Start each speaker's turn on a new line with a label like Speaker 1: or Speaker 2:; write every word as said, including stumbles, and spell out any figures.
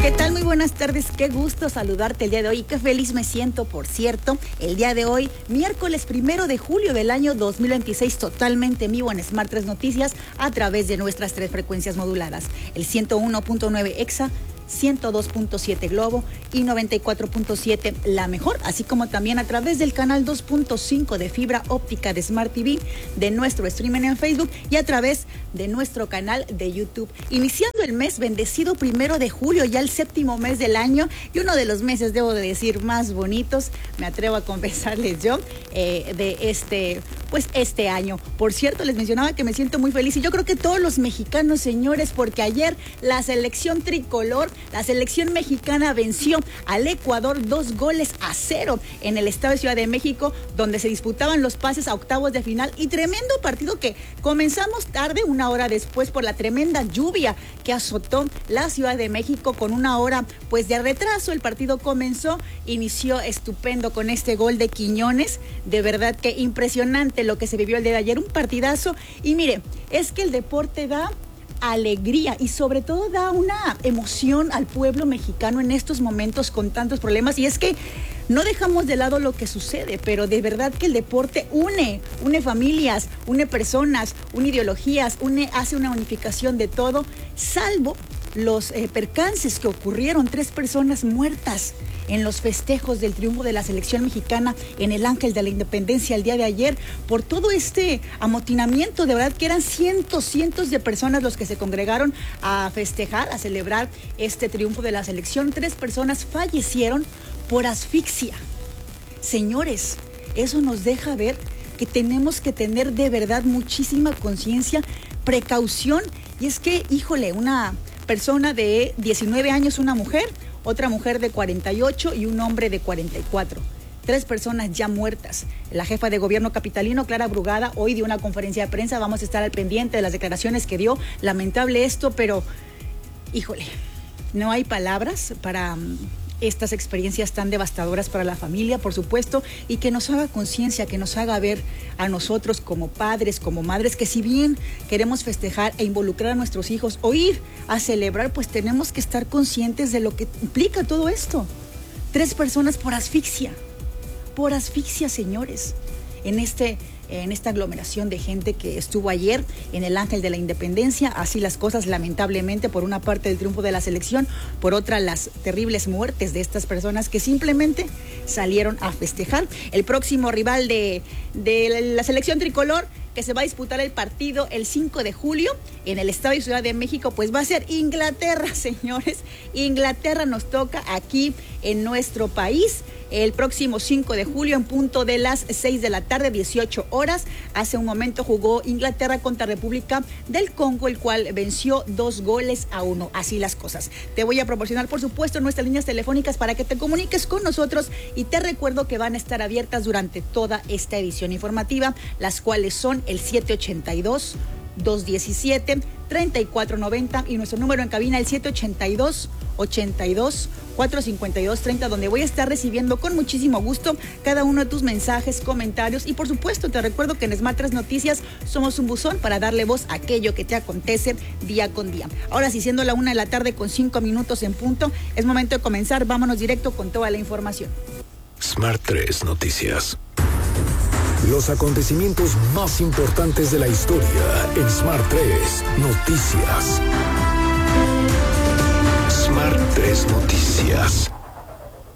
Speaker 1: ¿Qué tal? Muy buenas tardes, qué gusto saludarte el día de hoy y qué feliz me siento, por cierto, el día de hoy, miércoles primero de julio del año dos mil veintiséis, totalmente en vivo en Smart tres Noticias a través de nuestras tres frecuencias moduladas, el ciento uno punto nueve Exa, ciento dos punto siete Globo y noventa y cuatro punto siete La Mejor, así como también a través del canal dos punto cinco de fibra óptica de Smart T V, de nuestro streaming en Facebook y a través de nuestro canal de YouTube. Iniciando el mes bendecido primero de julio, ya el séptimo mes del año y uno de los meses, debo de decir, más bonitos, me atrevo a confesarles yo, eh, de este, pues este año. Por cierto, les mencionaba que me siento muy feliz y yo creo que todos los mexicanos, señores, porque ayer la selección tricolor, la selección mexicana venció al Ecuador dos goles a cero en el Estadio Ciudad de México, donde se disputaban los pases a octavos de final y tremendo partido que comenzamos tarde, una hora después, por la tremenda lluvia que azotó la Ciudad de México con una hora pues de retraso. El partido comenzó, inició estupendo con este gol de Quiñones, de verdad que impresionante lo que se vivió el día de ayer, un partidazo. Y mire, es que el deporte da alegría y sobre todo da una emoción al pueblo mexicano en estos momentos con tantos problemas, y es que no dejamos de lado lo que sucede, pero de verdad que el deporte une, une familias, une personas, une ideologías, une, hace una unificación de todo, salvo los eh, percances que ocurrieron, tres personas muertas en los festejos del triunfo de la selección mexicana en el Ángel de la Independencia el día de ayer, por todo este amotinamiento. De verdad que eran cientos, cientos de personas los que se congregaron a festejar, a celebrar este triunfo de la selección. Tres personas fallecieron por asfixia. Señores, eso nos deja ver que tenemos que tener de verdad muchísima conciencia, precaución, y es que, híjole, una persona de diecinueve años, una mujer, otra mujer de cuarenta y ocho y un hombre de cuarenta y cuatro. Tres personas ya muertas. La jefa de gobierno capitalino, Clara Brugada, hoy dio una conferencia de prensa. Vamos a estar al pendiente de las declaraciones que dio. Lamentable esto, pero, híjole, no hay palabras para estas experiencias tan devastadoras para la familia, por supuesto, y que nos haga conciencia, que nos haga ver a nosotros como padres, como madres, que si bien queremos festejar e involucrar a nuestros hijos o ir a celebrar, pues tenemos que estar conscientes de lo que implica todo esto. Tres personas por asfixia, por asfixia, señores, en este en esta aglomeración de gente que estuvo ayer en el Ángel de la Independencia. Así las cosas, lamentablemente, por una parte el triunfo de la selección, por otra las terribles muertes de estas personas que simplemente salieron a festejar. El próximo rival de, de la selección tricolor, que se va a disputar el partido el cinco de julio en el Estadio Ciudad de México, pues va a ser Inglaterra, señores. Inglaterra nos toca aquí en nuestro país el próximo cinco de julio en punto de las seis de la tarde, dieciocho horas. Hace un momento jugó Inglaterra contra República del Congo, el cual venció dos goles a uno. Así las cosas. Te voy a proporcionar, por supuesto, nuestras líneas telefónicas para que te comuniques con nosotros, y te recuerdo que van a estar abiertas durante toda esta edición informativa, las cuales son el siete ochenta y dos, dos diecisiete, treinta y cuatro noventa y nuestro número en cabina el siete ochenta y dos, ochenta y dos, cuatrocientos cincuenta y dos treinta, donde voy a estar recibiendo con muchísimo gusto cada uno de tus mensajes, comentarios, y por supuesto te recuerdo que en Smart tres Noticias somos un buzón para darle voz a aquello que te acontece día con día. Ahora sí, siendo la una de la tarde con cinco minutos en punto, es momento de comenzar. Vámonos directo con toda la información.
Speaker 2: Smart tres Noticias. Los acontecimientos más importantes de la historia en Smart tres Noticias. Smart tres Noticias.